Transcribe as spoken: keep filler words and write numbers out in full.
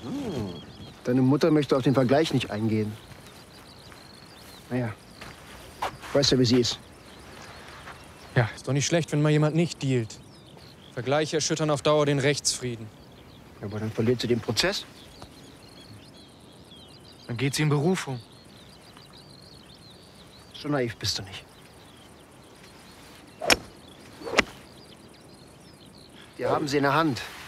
Hm. Deine Mutter möchte auf den Vergleich nicht eingehen. Naja, weißt ja, wie sie ist. Ja, ist doch nicht schlecht, wenn mal jemand nicht dealt. Vergleiche erschüttern auf Dauer den Rechtsfrieden. Aber dann verliert sie den Prozess. Dann geht sie in Berufung. So naiv bist du nicht. Wir haben sie in der Hand.